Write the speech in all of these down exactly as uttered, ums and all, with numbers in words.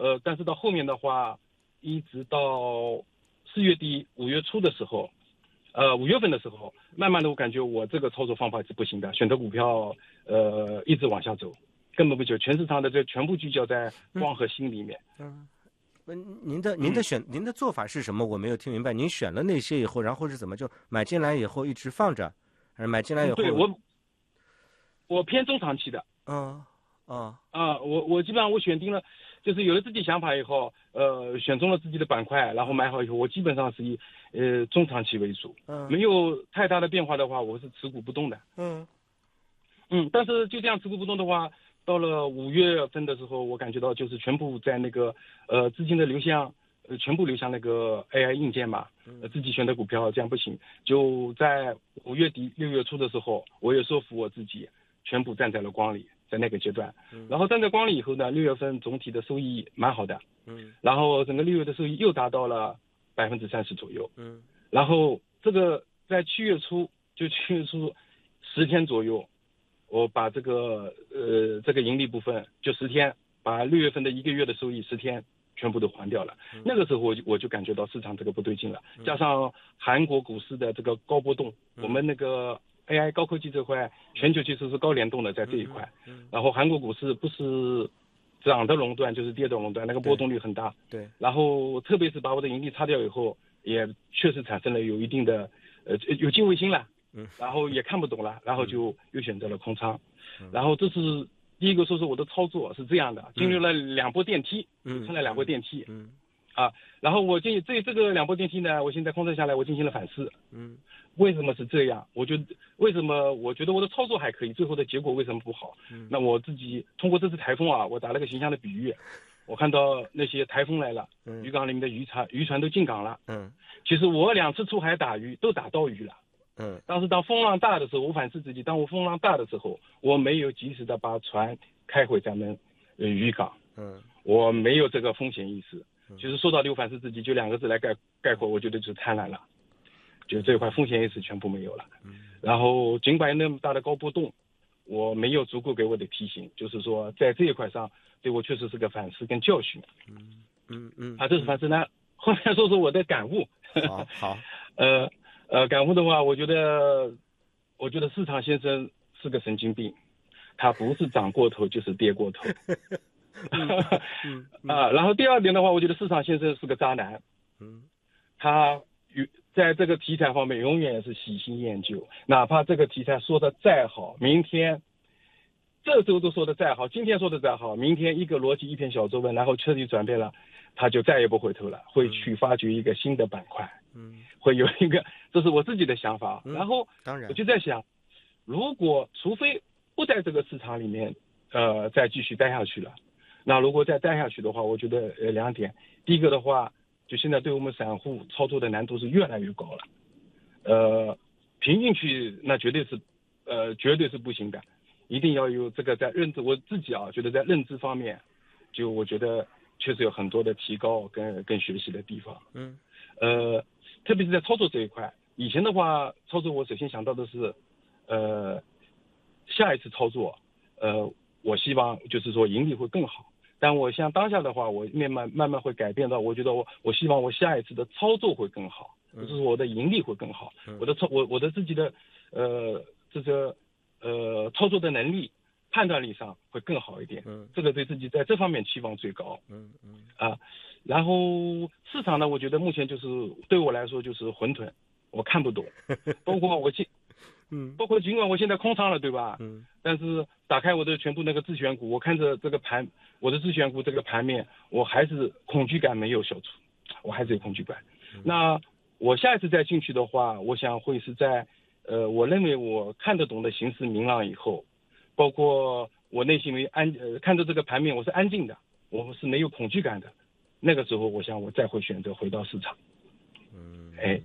呃，但是到后面的话，一直到四月底五月初的时候，呃，五月份的时候，慢慢的我感觉我这个操作方法是不行的，选择股票呃一直往下走，根本不就全市场的这全部聚焦在光和锌里面。 嗯。嗯，您的您的选、嗯、您的做法是什么？我没有听明白。您选了那些以后，然后是怎么就买进来以后一直放着，还是买进来以后？ 对我，我偏中长期的。 嗯，啊啊，我我基本上我选定了，就是有了自己想法以后，呃，选中了自己的板块，然后买好以后，我基本上是以呃中长期为主。 嗯， 没有太大的变化的话，我是持股不动的。 嗯嗯，但是就这样持股不动的话。到了五月份的时候，我感觉到就是全部在那个呃资金的流向，呃全部流向那个 A I 硬件嘛，呃自己选的股票这样不行。就在五月底六月初的时候，我也说服我自己，全部站在了光里，在那个阶段。然后站在光里以后呢，六月份总体的收益蛮好的，嗯，然后整个六月的收益又达到了百分之三十左右，嗯，然后这个在七月初就七月初十天左右。我把这个呃这个盈利部分就十天，把六月份的一个月的收益十天全部都还掉了。嗯、那个时候我就我就感觉到市场这个不对劲了，嗯、加上韩国股市的这个高波动，嗯、我们那个 A I 高科技这块全球其实是高联动的在这一块，嗯嗯、然后韩国股市不是涨的垄断就是跌的垄断，那个波动率很大。 对。对然后特别是把我的盈利擦掉以后，也确实产生了有一定的呃有敬畏心了。嗯，然后也看不懂了，然后就又选择了空仓，嗯、然后这是第一个说是我的操作是这样的，经历了两波电梯，嗯，乘了两波电梯，嗯，啊，然后我进这这个两波电梯呢，我现在空仓下来，我进行了反思，嗯，为什么是这样？我觉得为什么我觉得我的操作还可以，最后的结果为什么不好？嗯，那我自己通过这次台风啊，我打了个形象的比喻，我看到那些台风来了，嗯、渔港里面的渔船渔船都进港了，嗯，其实我两次出海打鱼都打到鱼了。嗯，当时当风浪大的时候，我反思自己，当我风浪大的时候，我没有及时的把船开回咱们呃渔港，嗯，我没有这个风险意识。其实说到底，我反思自己，就两个字来概概括，我觉得就是贪婪了，就这块风险意识全部没有了。嗯，然后尽管那么大的高波动，我没有足够给我的提醒，就是说在这一块上对我确实是个反思跟教训。嗯嗯嗯，啊，这是反思呢。后面说说我的感悟。 好，好， 呃。呃，感悟的话，我觉得，我觉得市场先生是个神经病，他不是涨过头就是跌过头。嗯嗯、啊，然后第二点的话，我觉得市场先生是个渣男。嗯，他在这个题材方面永远是喜新厌旧，哪怕这个题材说的再好，明天这周都说的再好，今天说的再好，明天一个逻辑一篇小作文，然后彻底转变了，他就再也不回头了，会去发掘一个新的板块。嗯，会有一个，这是我自己的想法。嗯、然后， 当然， 我就在想，如果除非不在这个市场里面，呃，再继续待下去了，那如果再待下去的话，我觉得呃两点，第一个的话，就现在对我们散户操作的难度是越来越高了，呃，平进去那绝对是，呃，绝对是不行的，一定要有这个在认知，我自己啊，觉得在认知方面，就我觉得确实有很多的提高跟跟学习的地方。嗯，呃。特别是在操作这一块，以前的话，操作我首先想到的是，呃，下一次操作，呃，我希望就是说盈利会更好。但我像当下的话，我慢慢慢慢会改变到，我觉得我我希望我下一次的操作会更好，就是我的盈利会更好，我的操我我的自己的呃这个呃操作的能力、判断力上会更好一点。嗯，这个对自己在这方面期望最高。嗯嗯啊。然后市场呢，我觉得目前就是对我来说就是混沌，我看不懂。包括我现，嗯，包括尽管我现在空仓了，对吧？嗯。但是打开我的全部那个自选股，我看着这个盘，我的自选股这个盘面，我还是恐惧感没有消除，我还是有恐惧感。嗯、那我下一次再进去的话，我想会是在呃，我认为我看得懂的形势明朗以后，包括我内心为安呃看着这个盘面我是安静的，我是没有恐惧感的。那个时候，我想我再会选择回到市场。嗯，哎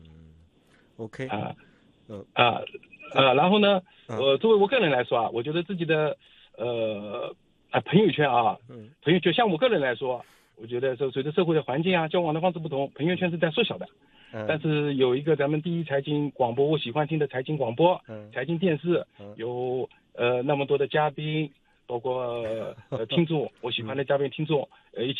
，OK 啊，嗯啊啊，然后呢，呃，作为我个人来说啊，我觉得自己的呃啊朋友圈啊，朋友圈像我个人来说，我觉得说随着社会的环境啊，交往的方式不同，朋友圈是在缩小的。嗯。但是有一个咱们第一财经广播，我喜欢听的财经广播，嗯，财经电视，有呃那么多的嘉宾，包括呃听众，我喜欢的嘉宾听众，呃一起。